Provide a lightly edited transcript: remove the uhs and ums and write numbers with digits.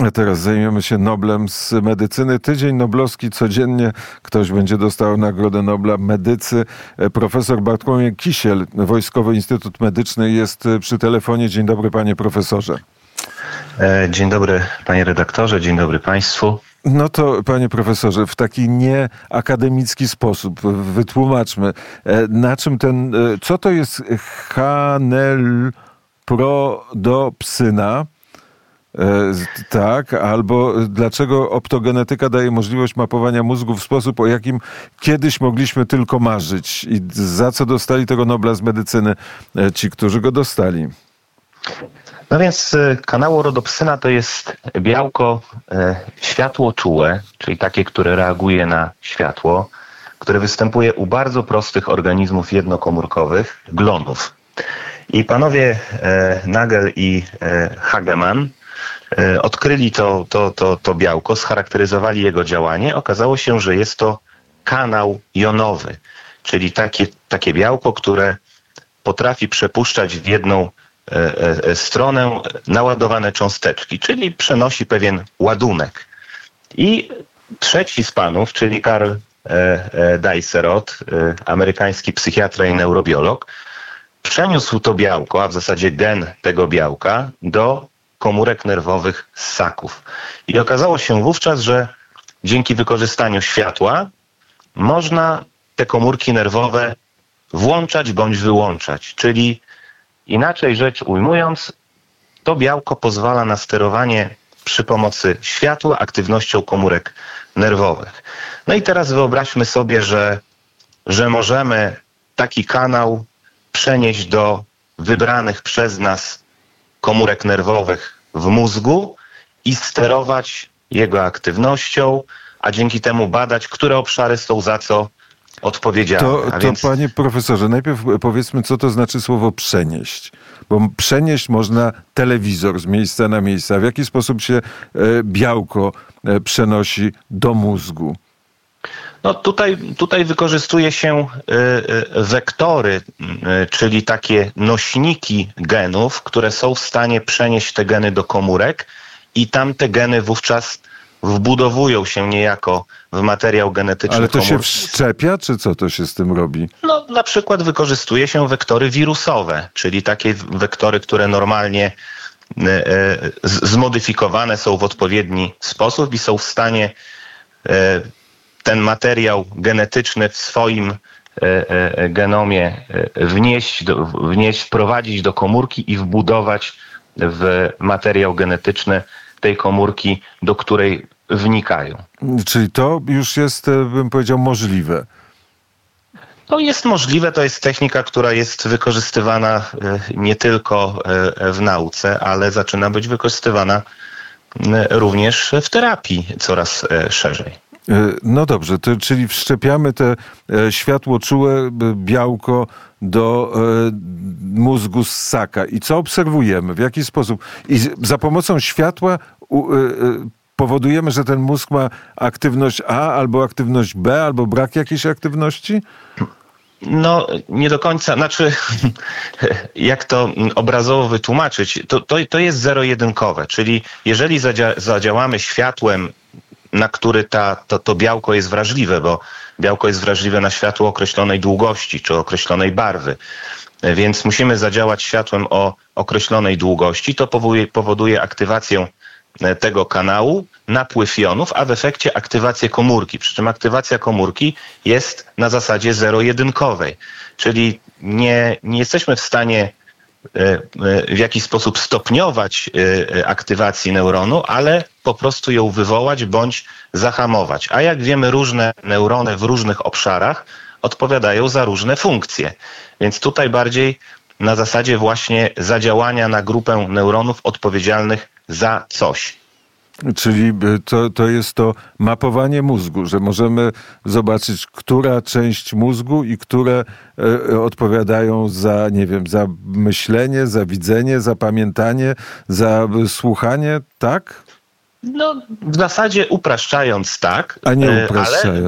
A teraz zajmiemy się Noblem z medycyny. Tydzień noblowski codziennie. Ktoś będzie dostał Nagrodę Nobla medycy. Profesor Bartłomiej Kisiel, Wojskowy Instytut Medyczny, jest przy telefonie. Dzień dobry, panie profesorze. Dzień dobry, panie redaktorze, dzień dobry państwu. No to, panie profesorze, w taki nieakademicki sposób wytłumaczmy, na czym co to jest hanelprodopsyna, tak, albo dlaczego optogenetyka daje możliwość mapowania mózgu w sposób, o jakim kiedyś mogliśmy tylko marzyć i za co dostali tego Nobla z medycyny ci, którzy go dostali? No więc kanałorodopsyna to jest białko światłoczułe, czyli takie, które reaguje na światło, które występuje u bardzo prostych organizmów jednokomórkowych, glonów. I panowie Nagel i Hagemann odkryli to białko, scharakteryzowali jego działanie. Okazało się, że jest to kanał jonowy, czyli takie białko, które potrafi przepuszczać w jedną stronę naładowane cząsteczki, czyli przenosi pewien ładunek. I trzeci z panów, czyli Karl Dicerot, amerykański psychiatra i neurobiolog, przeniósł to białko, a w zasadzie gen tego białka, do komórek nerwowych ssaków. I okazało się wówczas, że dzięki wykorzystaniu światła można te komórki nerwowe włączać bądź wyłączać, czyli inaczej rzecz ujmując, to białko pozwala na sterowanie przy pomocy światła aktywnością komórek nerwowych. No i teraz wyobraźmy sobie, że możemy taki kanał przenieść do wybranych przez nas komórek nerwowych w mózgu i sterować jego aktywnością, a dzięki temu badać, które obszary są za co odpowiedzialne. To panie profesorze, najpierw powiedzmy, co to znaczy słowo przenieść. Bo przenieść można telewizor z miejsca na miejsce. A w jaki sposób się białko przenosi do mózgu? No tutaj wykorzystuje się wektory, czyli takie nośniki genów, które są w stanie przenieść te geny do komórek i tam te geny wówczas wbudowują się niejako w materiał genetyczny Ale to komórki. się wszczepia, czy co to się z tym robi? No, na przykład wykorzystuje się wektory wirusowe, czyli takie wektory, które normalnie zmodyfikowane są w odpowiedni sposób i są w stanie ten materiał genetyczny w swoim genomie wprowadzić do komórki i wbudować w materiał genetyczny tej komórki, do której wnikają. Czyli to już jest, bym powiedział, możliwe. To jest możliwe, to jest technika, która jest wykorzystywana nie tylko w nauce, ale zaczyna być wykorzystywana również w terapii coraz szerzej. No dobrze, czyli wszczepiamy te światłoczułe białko do mózgu ssaka. I co obserwujemy? W jaki sposób? I za pomocą światła powodujemy, że ten mózg ma aktywność A, albo aktywność B, albo brak jakiejś aktywności? No, nie do końca. Znaczy, jak to obrazowo wytłumaczyć, to jest zero-jedynkowe. Czyli jeżeli zadziałamy światłem, na który to białko jest wrażliwe, bo białko jest wrażliwe na światło określonej długości czy określonej barwy. Więc musimy zadziałać światłem o określonej długości. To powoduje aktywację tego kanału, napływ jonów, a w efekcie aktywację komórki. Przy czym aktywacja komórki jest na zasadzie zero-jedynkowej. Czyli nie jesteśmy w stanie w jakiś sposób stopniować aktywacji neuronu, ale po prostu ją wywołać bądź zahamować. A jak wiemy, różne neurony w różnych obszarach odpowiadają za różne funkcje. Więc tutaj bardziej na zasadzie właśnie zadziałania na grupę neuronów odpowiedzialnych za coś. Czyli to jest to mapowanie mózgu, że możemy zobaczyć, która część mózgu i które odpowiadają za, nie wiem, za myślenie, za widzenie, za pamiętanie, za słuchanie, tak? No, w zasadzie upraszczając tak. A nie upraszczając.